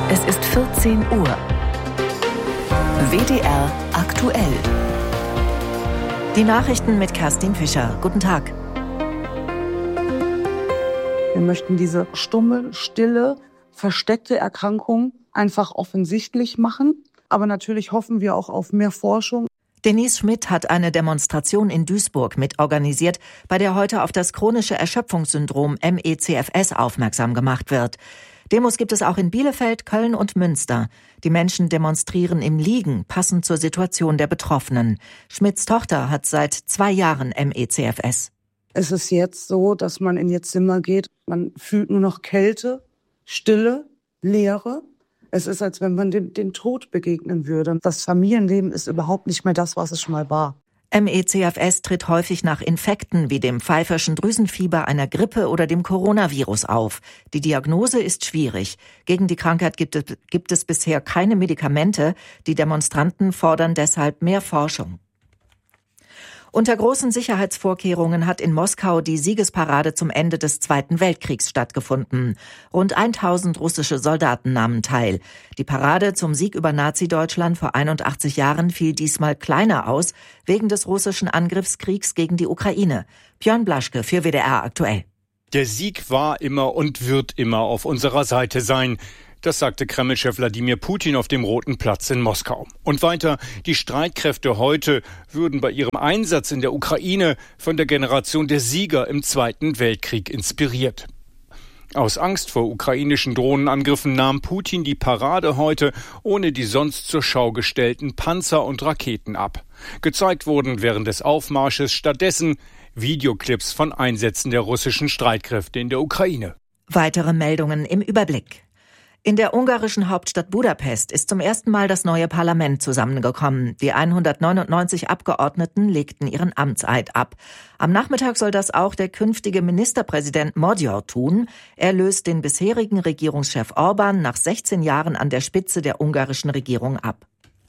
Es ist 14 Uhr. WDR aktuell. Die Nachrichten mit Kerstin Fischer. Guten Tag. Wir möchten diese stumme, stille, versteckte Erkrankung einfach offensichtlich machen. Aber natürlich hoffen wir auch auf mehr Forschung. Denise Schmidt hat eine Demonstration in Duisburg mitorganisiert, bei der heute auf das chronische Erschöpfungssyndrom MECFS aufmerksam gemacht wird. Demos gibt es auch in Bielefeld, Köln und Münster. Die Menschen demonstrieren im Liegen, passend zur Situation der Betroffenen. Schmidts Tochter hat seit 2 Jahren MECFS. Es ist jetzt so, dass man in ihr Zimmer geht. Man fühlt nur noch Kälte, Stille, Leere. Es ist, als wenn man den Tod begegnen würde. Das Familienleben ist überhaupt nicht mehr das, was es schon mal war. MECFS tritt häufig nach Infekten wie dem pfeiferschen Drüsenfieber, einer Grippe oder dem Coronavirus auf. Die Diagnose ist schwierig. Gegen die Krankheit gibt es bisher keine Medikamente. Die Demonstranten fordern deshalb mehr Forschung. Unter großen Sicherheitsvorkehrungen hat in Moskau die Siegesparade zum Ende des Zweiten Weltkriegs stattgefunden. Rund 1000 russische Soldaten nahmen teil. Die Parade zum Sieg über Nazi-Deutschland vor 81 Jahren fiel diesmal kleiner aus, wegen des russischen Angriffskriegs gegen die Ukraine. Björn Blaschke für WDR aktuell. Der Sieg war immer und wird immer auf unserer Seite sein. Das sagte Kreml-Chef Wladimir Putin auf dem Roten Platz in Moskau. Und weiter, die Streitkräfte heute würden bei ihrem Einsatz in der Ukraine von der Generation der Sieger im Zweiten Weltkrieg inspiriert. Aus Angst vor ukrainischen Drohnenangriffen nahm Putin die Parade heute ohne die sonst zur Schau gestellten Panzer und Raketen ab. Gezeigt wurden während des Aufmarsches stattdessen Videoclips von Einsätzen der russischen Streitkräfte in der Ukraine. Weitere Meldungen im Überblick. In der ungarischen Hauptstadt Budapest ist zum ersten Mal das neue Parlament zusammengekommen. Die 199 Abgeordneten legten ihren Amtseid ab. Am Nachmittag soll das auch der künftige Ministerpräsident Magyar tun. Er löst den bisherigen Regierungschef Orbán nach 16 Jahren an der Spitze der ungarischen Regierung ab.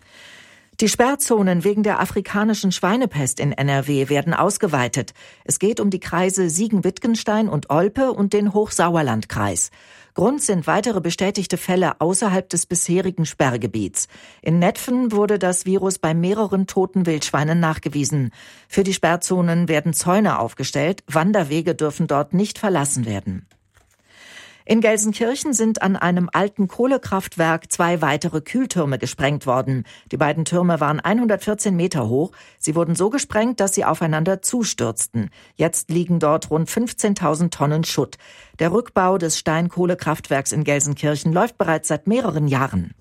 Die Sperrzonen wegen der afrikanischen Schweinepest in NRW werden ausgeweitet. Es geht um die Kreise Siegen-Wittgenstein und Olpe und den Hochsauerlandkreis. Grund sind weitere bestätigte Fälle außerhalb des bisherigen Sperrgebiets. In Netphen wurde das Virus bei mehreren toten Wildschweinen nachgewiesen. Für die Sperrzonen werden Zäune aufgestellt. Wanderwege dürfen dort nicht verlassen werden. In Gelsenkirchen sind an einem alten Kohlekraftwerk 2 weitere Kühltürme gesprengt worden. Die beiden Türme waren 114 Meter hoch. Sie wurden so gesprengt, dass sie aufeinander zustürzten. Jetzt liegen dort rund 15.000 Tonnen Schutt. Der Rückbau des Steinkohlekraftwerks in Gelsenkirchen läuft bereits seit mehreren Jahren.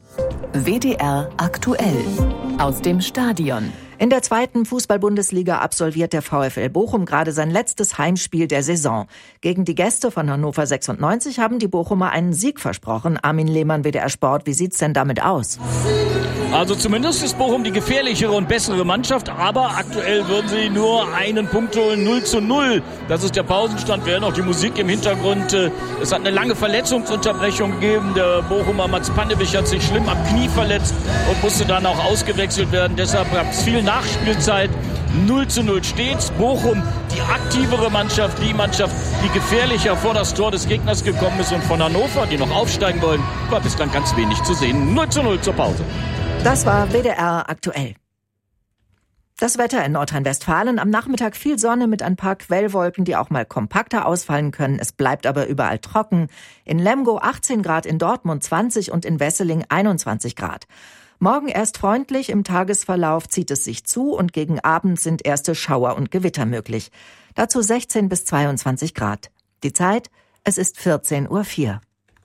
WDR aktuell aus dem Stadion. In der 2. Fußball-Bundesliga absolviert der VfL Bochum gerade sein letztes Heimspiel der Saison. Gegen die Gäste von Hannover 96 haben die Bochumer einen Sieg versprochen. Armin Lehmann, WDR Sport, wie sieht's denn damit aus? Also zumindest ist Bochum die gefährlichere und bessere Mannschaft, aber aktuell würden sie nur einen Punkt holen, 0:0. Das ist der Pausenstand, wir hören auch die Musik im Hintergrund. Es hat eine lange Verletzungsunterbrechung gegeben. Der Bochumer Mats Pannewisch hat sich schlimm am Knie verletzt und musste dann auch ausgewechselt werden. Deshalb gab es viel Nachspielzeit. 0:0 steht's. Bochum, die aktivere Mannschaft, die Mannschaft, die gefährlicher vor das Tor des Gegners gekommen ist. Und von Hannover, die noch aufsteigen wollen, war bislang ganz wenig zu sehen. 0:0 zur Pause. Das war WDR aktuell. Das Wetter in Nordrhein-Westfalen. Am Nachmittag viel Sonne mit ein paar Quellwolken, die auch mal kompakter ausfallen können. Es bleibt aber überall trocken. In Lemgo 18 Grad, in Dortmund 20 und in Wesseling 21 Grad. Morgen erst freundlich, im Tagesverlauf zieht es sich zu und gegen Abend sind erste Schauer und Gewitter möglich. Dazu 16 bis 22 Grad. Die Zeit, es ist 14:04 Uhr.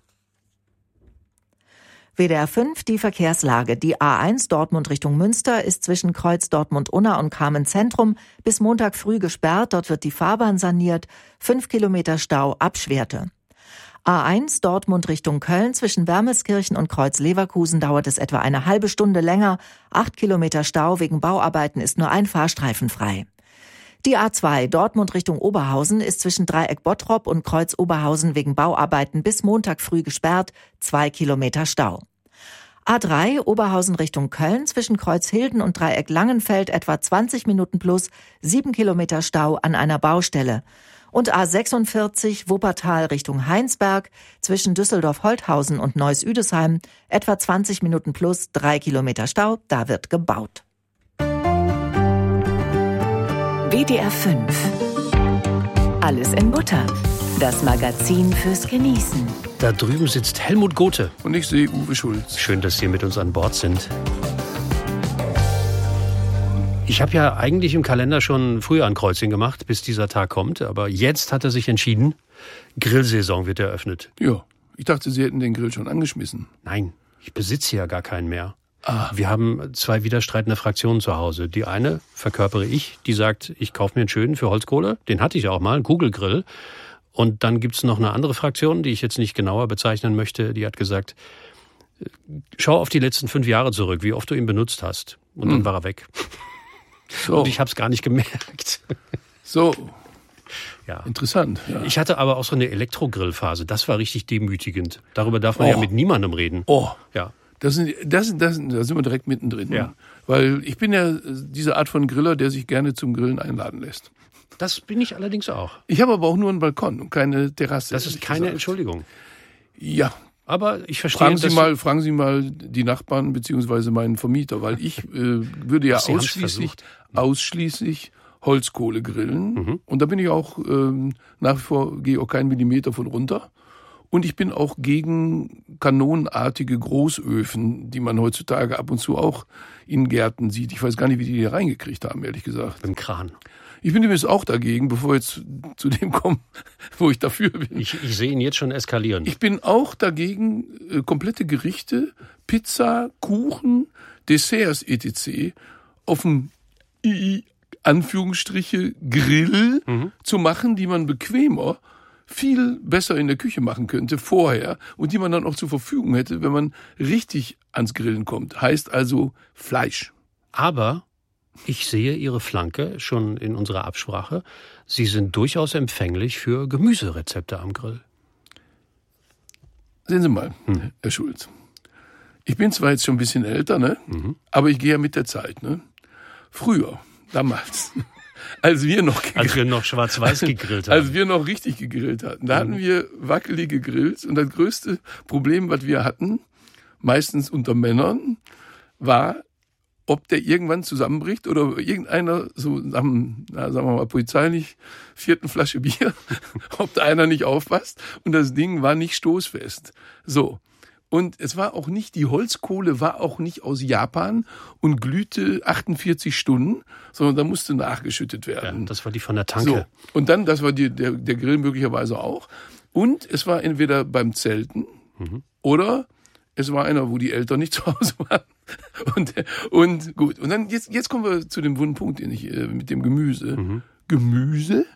WDR 5, die Verkehrslage. Die A1 Dortmund Richtung Münster ist zwischen Kreuz Dortmund-Unna und Kamen-Zentrum bis Montag früh gesperrt. Dort wird die Fahrbahn saniert. 5 Kilometer Stau ab Schwerte. A1 Dortmund Richtung Köln zwischen Wermelskirchen und Kreuz-Leverkusen dauert es etwa eine halbe Stunde länger. 8 Kilometer Stau wegen Bauarbeiten ist nur ein Fahrstreifen frei. Die A2 Dortmund Richtung Oberhausen ist zwischen Dreieck Bottrop und Kreuz Oberhausen wegen Bauarbeiten bis Montag früh gesperrt, 2 Kilometer Stau. A3 Oberhausen Richtung Köln zwischen Kreuz Hilden und Dreieck Langenfeld etwa 20 Minuten plus, 7 Kilometer Stau an einer Baustelle. Und A46 Wuppertal Richtung Heinsberg zwischen Düsseldorf-Holthausen und Neuss-Üdesheim etwa 20 Minuten plus 3 Kilometer Stau, da wird gebaut. WDR 5. Alles in Butter. Das Magazin fürs Genießen. Da drüben sitzt Helmut Gothe. Und ich sehe Uwe Schulz. Schön, dass Sie mit uns an Bord sind. Ich habe ja eigentlich im Kalender schon früher ein Kreuzchen gemacht, bis dieser Tag kommt. Aber jetzt hat er sich entschieden, Grillsaison wird eröffnet. Ja, ich dachte, Sie hätten den Grill schon angeschmissen. Nein, ich besitze ja gar keinen mehr. Wir haben 2 widerstreitende Fraktionen zu Hause. Die eine verkörpere ich, die sagt, ich kaufe mir einen schönen für Holzkohle. Den hatte ich auch mal, einen Kugelgrill. Und dann gibt's noch eine andere Fraktion, die ich jetzt nicht genauer bezeichnen möchte. Die hat gesagt, schau auf die letzten 5 Jahre zurück, wie oft du ihn benutzt hast. Und dann war er weg. So. Und ich habe es gar nicht gemerkt. So, Ja. interessant. Ja. Ich hatte aber auch so eine Elektrogrillphase. Das war richtig demütigend. Darüber darf man ja mit niemandem reden. Ja. Da sind wir direkt mittendrin. Ja. Weil ich bin ja diese Art von Griller, der sich gerne zum Grillen einladen lässt. Das bin ich allerdings auch. Ich habe aber auch nur einen Balkon und keine Terrasse. Das ist keine Entschuldigung. Ja. Aber ich verstehe, Fragen Sie mal die Nachbarn beziehungsweise meinen Vermieter, weil ich würde ja ausschließlich Holzkohle grillen. Und da bin ich auch nach wie vor, gehe auch keinen Millimeter von runter. Und ich bin auch gegen kanonenartige Großöfen, die man heutzutage ab und zu auch in Gärten sieht. Ich weiß gar nicht, wie die reingekriegt haben, ehrlich gesagt. Im Kran. Ich bin übrigens auch dagegen, bevor wir jetzt zu dem kommen, wo ich dafür bin. Ich sehe ihn jetzt schon eskalieren. Ich bin auch dagegen, komplette Gerichte, Pizza, Kuchen, Desserts etc. auf dem Anführungsstriche Grill zu machen, die man bequemer viel besser in der Küche machen könnte vorher und die man dann auch zur Verfügung hätte, wenn man richtig ans Grillen kommt. Heißt also Fleisch. Aber ich sehe Ihre Flanke schon in unserer Absprache. Sie sind durchaus empfänglich für Gemüserezepte am Grill. Sehen Sie mal, Herr Schulz. Ich bin zwar jetzt schon ein bisschen älter, ne? Aber ich gehe ja mit der Zeit. Ne? Früher, damals, als wir noch schwarz-weiß gegrillt haben. Als wir noch richtig gegrillt hatten. Da hatten wir wackelige Grills. Und das größte Problem, was wir hatten, meistens unter Männern, war, ob der irgendwann zusammenbricht oder irgendeiner so sagen wir mal polizeilich 4. Flasche Bier, ob da einer nicht aufpasst und das Ding war nicht stoßfest. So. Und es war auch nicht, die Holzkohle war auch nicht aus Japan und glühte 48 Stunden, sondern da musste nachgeschüttet werden. Ja, das war die von der Tanke. So. Und dann, das war der Grill möglicherweise auch. Und es war entweder beim Zelten oder es war einer, wo die Eltern nicht zu Hause waren. Und gut. Und dann jetzt kommen wir zu dem wunden Punkt, den ich mit dem Gemüse. Gemüse?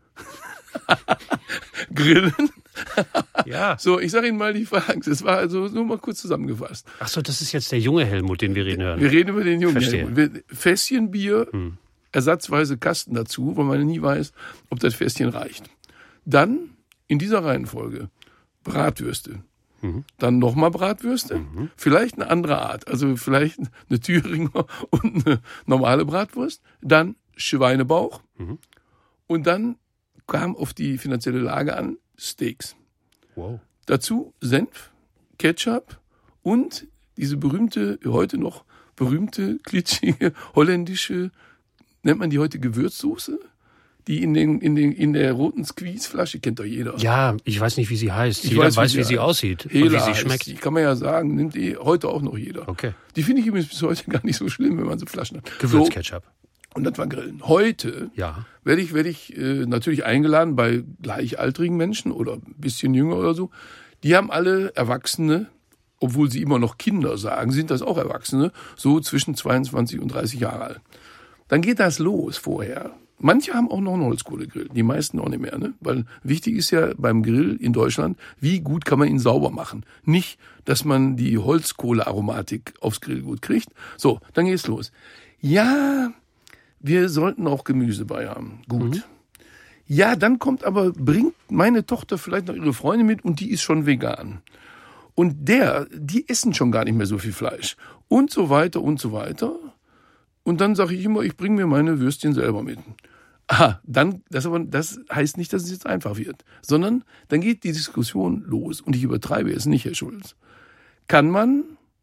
Grillen? Ja. So, ich sage Ihnen mal die Fragen. Das war also nur mal kurz zusammengefasst. Ach so, das ist jetzt der junge Helmut, den wir reden hören. Wir reden über den jungen Verstehe. Helmut. Fässchenbier, ersatzweise Kasten dazu, weil man nie weiß, ob das Fässchen reicht. Dann in dieser Reihenfolge Bratwürste. Dann nochmal Bratwürste, vielleicht eine andere Art, also vielleicht eine Thüringer und eine normale Bratwurst, dann Schweinebauch und dann kam auf die finanzielle Lage an Steaks. Wow. Dazu Senf, Ketchup und diese berühmte, heute noch berühmte, klitschige, holländische, nennt man die heute Gewürzsoße? Die in der roten Squeeze-Flasche kennt doch jeder. Ja, ich weiß nicht, wie sie heißt. Jeder weiß, wie sie aussieht und wie sie schmeckt. Die kann man ja sagen, nimmt die heute auch noch jeder. Okay. Die finde ich übrigens bis heute gar nicht so schlimm, wenn man so Flaschen hat. Gewürzketchup. So, und das war Grillen. Heute werde ich natürlich eingeladen bei gleichaltrigen Menschen oder ein bisschen jünger oder so. Die haben alle Erwachsene, obwohl sie immer noch Kinder sagen, sind das auch Erwachsene, so zwischen 22 und 30 Jahre alt. Dann geht das los vorher. Manche haben auch noch einen Holzkohlegrill, die meisten auch nicht mehr, ne? Weil wichtig ist ja beim Grill in Deutschland, wie gut kann man ihn sauber machen. Nicht, dass man die Holzkohlearomatik aufs Grillgut kriegt. So, dann geht's los. Ja, wir sollten auch Gemüse bei haben. Gut. Ja, dann bringt meine Tochter vielleicht noch ihre Freundin mit und die ist schon vegan. Und die essen schon gar nicht mehr so viel Fleisch. Und so weiter und so weiter. Und dann sage ich immer, ich bringe mir meine Würstchen selber mit. Das heißt nicht, dass es jetzt einfach wird, sondern dann geht die Diskussion los. Und ich übertreibe es nicht, Herr Schulz. Kann man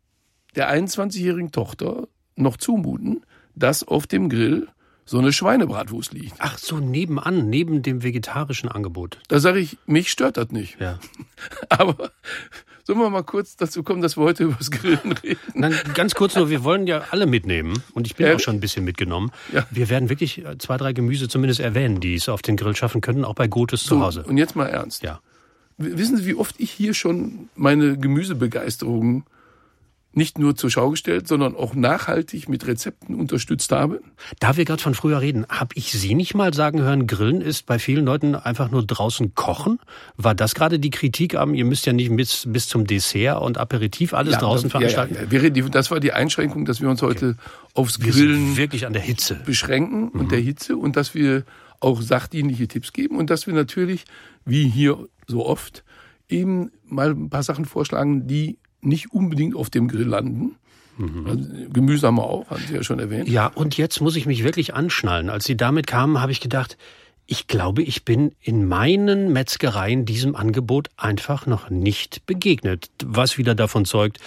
der 21-jährigen Tochter noch zumuten, dass auf dem Grill so eine Schweinebratwurst liegt? Ach so, nebenan, neben dem vegetarischen Angebot. Da sage ich, mich stört das nicht. Ja. Aber sollen wir mal kurz dazu kommen, dass wir heute über das Grillen reden? Nein, ganz kurz nur, wir wollen ja alle mitnehmen. Und ich bin auch schon ein bisschen mitgenommen. Ja. Wir werden wirklich 2, 3 Gemüse zumindest erwähnen, die es auf den Grill schaffen könnten, auch bei Goethes zu Hause. Und jetzt mal ernst. Ja. Wissen Sie, wie oft ich hier schon meine Gemüsebegeisterung nicht nur zur Schau gestellt, sondern auch nachhaltig mit Rezepten unterstützt habe? Da wir gerade von früher reden, habe ich Sie nicht mal sagen hören, Grillen ist bei vielen Leuten einfach nur draußen kochen? War das gerade die Kritik am, ihr müsst ja nicht bis zum Dessert und Aperitif alles draußen veranstalten? Ja. Das war die Einschränkung, dass wir uns heute aufs Grillen wirklich an der Hitze beschränken und der Hitze und dass wir auch sachdienliche Tipps geben und dass wir natürlich, wie hier so oft, eben mal ein paar Sachen vorschlagen, die nicht unbedingt auf dem Grill landen. Also Gemüse haben wir auch, haben Sie ja schon erwähnt. Ja, und jetzt muss ich mich wirklich anschnallen. Als Sie damit kamen, habe ich gedacht, ich glaube, ich bin in meinen Metzgereien diesem Angebot einfach noch nicht begegnet. Was wieder davon zeugt,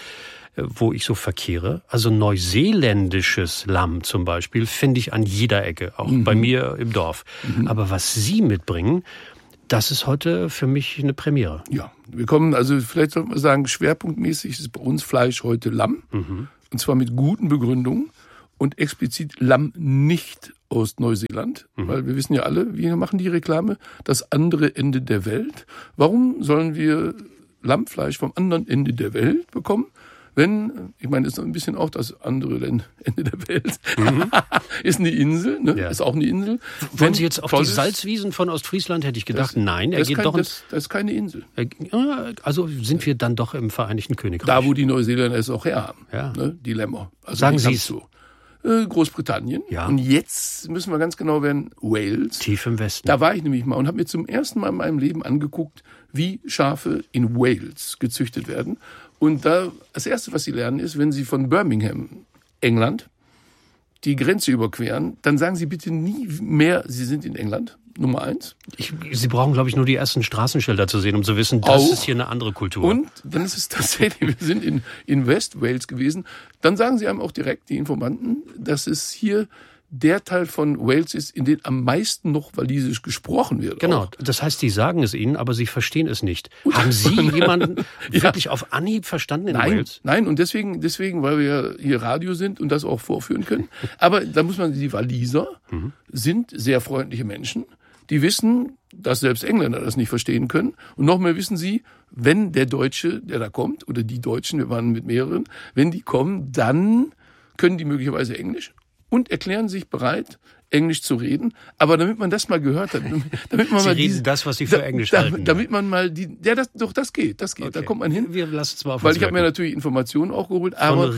wo ich so verkehre. Also neuseeländisches Lamm zum Beispiel finde ich an jeder Ecke, auch bei mir im Dorf. Aber was Sie mitbringen, das ist heute für mich eine Premiere. Ja, wir kommen, also vielleicht sollte man sagen, schwerpunktmäßig ist bei uns Fleisch heute Lamm. Und zwar mit guten Begründungen und explizit Lamm nicht aus Neuseeland. Weil wir wissen ja alle, wir machen die Reklame, das andere Ende der Welt. Warum sollen wir Lammfleisch vom anderen Ende der Welt bekommen? Wenn, ich meine, das ist ein bisschen auch das andere Ende der Welt, ist eine Insel, ne? Ist auch eine Insel. Wollen Sie jetzt auf die Salzwiesen von Ostfriesland, hätte ich gedacht, nein, er geht doch... Das ist keine Insel. Also sind wir dann doch im Vereinigten Königreich. Da, wo die Neuseeländer es auch her haben, ne? Die Lämmer. Also sagen Sie es so. Großbritannien. Ja. Und jetzt müssen wir ganz genau werden, Wales. Tief im Westen. Da war ich nämlich mal und habe mir zum ersten Mal in meinem Leben angeguckt, wie Schafe in Wales gezüchtet werden. Und da, das Erste, was Sie lernen, ist, wenn Sie von Birmingham, England, die Grenze überqueren, dann sagen Sie bitte nie mehr, Sie sind in England, Nummer 1. Sie brauchen, glaube ich, nur die ersten Straßenschilder zu sehen, um zu wissen, das ist hier eine andere Kultur. Und dann ist es tatsächlich, wir sind in West Wales gewesen, dann sagen Sie einem auch direkt, die Informanten, dass es hier der Teil von Wales ist, in dem am meisten noch Walisisch gesprochen wird. Genau, auch. Das heißt, die sagen es Ihnen, aber Sie verstehen es nicht. Haben Sie jemanden wirklich auf Anhieb verstanden in Wales? Nein, und deswegen, weil wir hier Radio sind und das auch vorführen können. Aber da muss man, die Waliser sind sehr freundliche Menschen, die wissen, dass selbst Engländer das nicht verstehen können. Und noch mehr wissen sie, wenn der Deutsche, der da kommt, oder die Deutschen, wir waren mit mehreren, wenn die kommen, dann können die möglicherweise Englisch und erklären sich bereit, Englisch zu reden. Aber damit man das mal gehört hat, damit man Sie mal reden das, was Sie für Englisch halten. Damit man mal das geht. Okay. Da kommt man hin. Wir lassen es mal auf Weil uns ich habe mir natürlich Informationen auch geholt.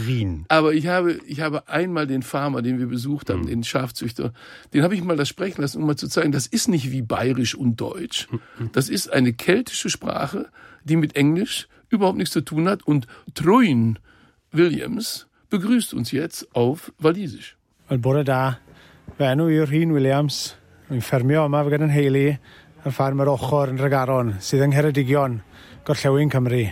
Aber ich habe einmal den Farmer, den wir besucht haben, den Schafzüchter, den habe ich mal das sprechen lassen, um mal zu zeigen, das ist nicht wie Bayerisch und Deutsch. Das ist eine keltische Sprache, die mit Englisch überhaupt nichts zu tun hat. Und Troin Williams begrüßt uns jetzt auf Walisisch. Bore da, fe enw i'r Rhyn Williams, yn ffermio yma fe gyda'n nheulu ar ffarm yr ochr yn Tregaron, sydd yng Ngheredigion, Gorllewin Cymru.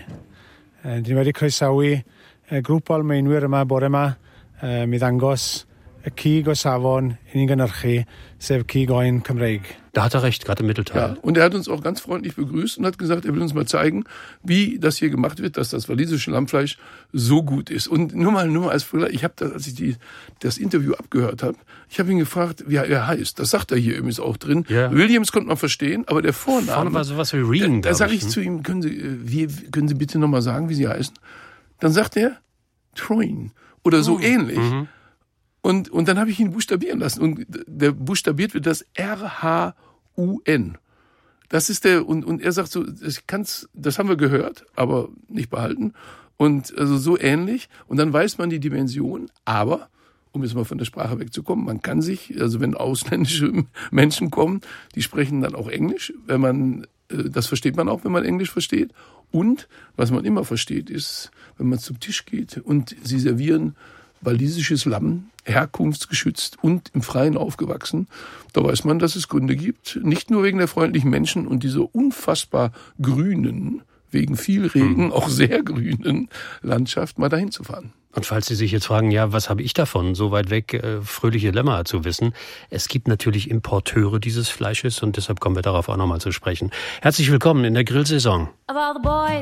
Dyn wedi croesawu grŵp o almeinwyr yma bore yma, mi ddangos y cig o safon i ni'n gynhyrchu, sef cig oen Cymreig. Da hat er recht, gerade im Mittelteil. Ja, und er hat uns auch ganz freundlich begrüßt und hat gesagt, er will uns mal zeigen, wie das hier gemacht wird, dass das walisische Lammfleisch so gut ist. Und nur mal als Vergleich, ich habe als ich das Interview abgehört habe, ich habe ihn gefragt, wie er heißt. Das sagt er hier übrigens auch drin. Ja. Williams konnte man verstehen, aber der Vorname war sowas wie Reen. Da sage ich zu ihm, können Sie bitte noch mal sagen, wie Sie heißen? Dann sagt er Troin oder so ähnlich. Und dann habe ich ihn buchstabieren lassen. Und der buchstabiert wird das R-H-U-N. Das ist der, und er sagt so, das haben wir gehört, aber nicht behalten. Und also so ähnlich. Und dann weiß man die Dimension. Aber, um jetzt mal von der Sprache wegzukommen, man kann sich, also wenn ausländische Menschen kommen, die sprechen dann auch Englisch. Das versteht man auch, wenn man Englisch versteht. Und was man immer versteht, ist, wenn man zum Tisch geht und sie servieren walisisches Lamm, herkunftsgeschützt und im Freien aufgewachsen. Da weiß man, dass es Gründe gibt, nicht nur wegen der freundlichen Menschen und dieser unfassbar grünen, wegen viel Regen, auch sehr grünen Landschaft, mal dahin zu fahren. Und falls Sie sich jetzt fragen, ja, was habe ich davon, so weit weg fröhliche Lämmer zu wissen? Es gibt natürlich Importeure dieses Fleisches und deshalb kommen wir darauf auch nochmal zu sprechen. Herzlich willkommen in der Grillsaison.